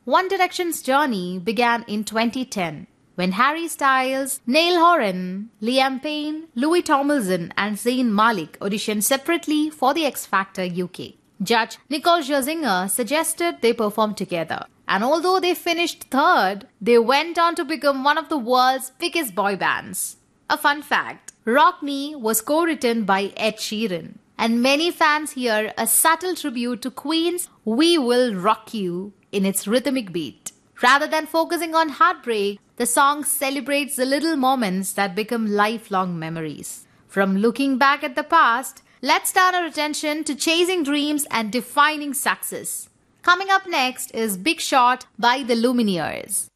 One Direction's journey began in 2010 when Harry Styles, Niall Horan, Liam Payne, Louis Tomlinson and Zayn Malik auditioned separately for the X Factor UK. Judge Nicole Scherzinger suggested they perform together. And although they finished third, they went on to become one of the world's biggest boy bands. A fun fact, Rock Me was co-written by Ed Sheeran. And many fans hear a subtle tribute to Queen's We Will Rock You in its rhythmic beat. Rather than focusing on heartbreak, the song celebrates the little moments that become lifelong memories. From looking back at the past, let's turn our attention to chasing dreams and defining success. Coming up next is Big Shot by the Lumineers.